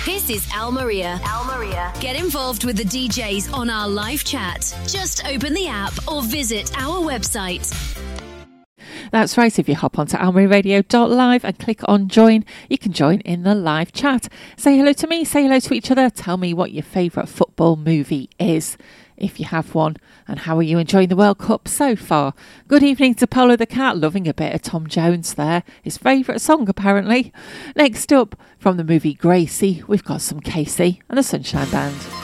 This is Al Maria. Get involved with the DJs on our live chat. Just open the app or visit our website. That's right, if you hop onto almariaradio.live and click on join, you can join in the live chat. Say hello to me, say hello to each other, tell me what your favourite football movie is, if you have one, and how are you enjoying the World Cup so far. Good evening to Polo the Cat, loving a bit of Tom Jones there, his favourite song apparently. Next up, from the movie Gracie, we've got some Casey and the Sunshine Band.